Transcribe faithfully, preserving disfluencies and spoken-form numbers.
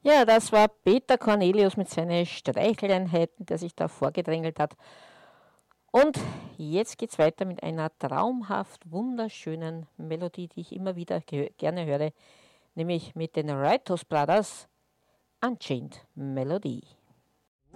Ja, das war Peter Cornelius mit seinen Streicheleinheiten, der sich da vorgedrängelt hat. Und jetzt geht's weiter mit einer traumhaft wunderschönen Melodie, die ich immer wieder gerne höre, nämlich mit den Righteous Brothers, Unchained Melody.